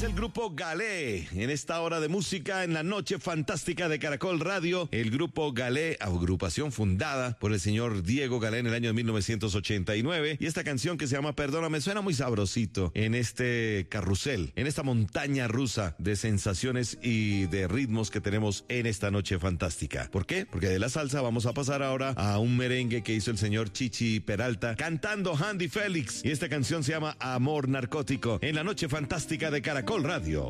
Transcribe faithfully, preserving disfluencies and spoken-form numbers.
es el grupo Galé. En esta hora de música, en la noche fantástica de Caracol Radio, el grupo Galé, agrupación fundada por el señor Diego Galé en el año de mil novecientos ochenta y nueve. Y esta canción que se llama Perdóname suena muy sabrosito en este carrusel, en esta montaña rusa de sensaciones y de ritmos que tenemos en esta noche fantástica. ¿Por qué? Porque de la salsa vamos a pasar ahora a un merengue que hizo el señor Chichi Peralta cantando Handy Félix. Y esta canción se llama Amor Narcótico en la noche fantástica de Caracol Radio.